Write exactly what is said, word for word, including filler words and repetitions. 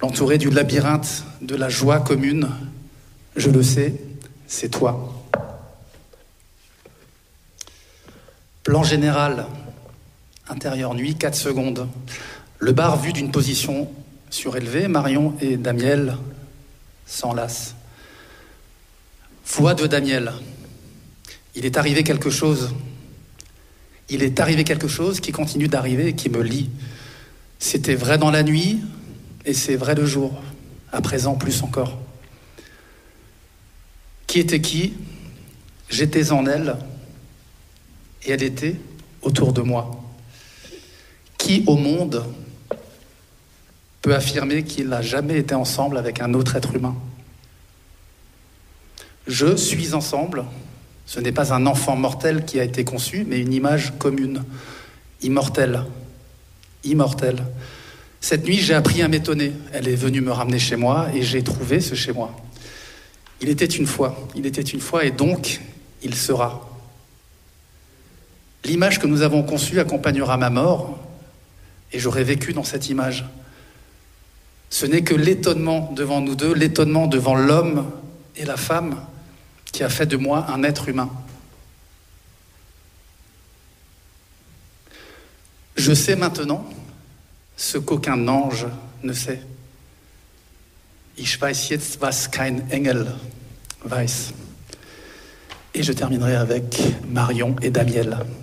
l'entouré du labyrinthe de la joie commune. Je le sais, c'est toi. Plan général, intérieur nuit, quatre secondes. Le bar vu d'une position surélevée, Marion et Damiel s'enlacent. Voix de Damiel. Il est arrivé quelque chose. Il est arrivé quelque chose qui continue d'arriver et qui me lie. C'était vrai dans la nuit et c'est vrai le jour. À présent, plus encore. Qui était qui? J'étais en elle et elle était autour de moi. Qui au monde peut affirmer qu'il n'a jamais été ensemble avec un autre être humain? Je suis ensemble. Ce n'est pas un enfant mortel qui a été conçu, mais une image commune, immortelle, immortelle. Cette nuit, j'ai appris à m'étonner. Elle est venue me ramener chez moi et j'ai trouvé ce chez moi. Il était une fois, il était une fois et donc il sera. L'image que nous avons conçue accompagnera ma mort et j'aurai vécu dans cette image. Ce n'est que l'étonnement devant nous deux, l'étonnement devant l'homme et la femme qui a fait de moi un être humain. Je sais maintenant ce qu'aucun ange ne sait. Ich weiß jetzt, was kein Engel weiß. Et je terminerai avec Marion et Damiel.